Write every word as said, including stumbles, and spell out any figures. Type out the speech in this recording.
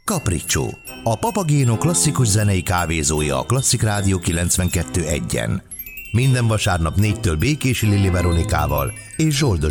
Capriccio, a Papagéno klasszikus zenei kávézója a Klasszik Rádió kilencvenkettő egyen. Minden vasárnap négytől Békési Lili Veronikával és Zsoldos